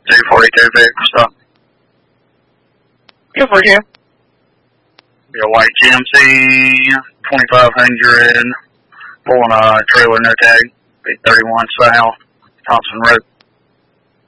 242 vehicle stop. 242. Be a white GMC 2500 pulling a trailer no tag. Be 31 South Thompson Road.